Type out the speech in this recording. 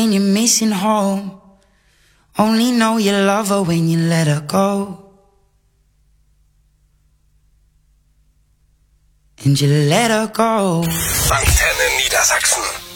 when you're missing home. Only know you love her when you let her go. And you let her go. Antenne Niedersachsen.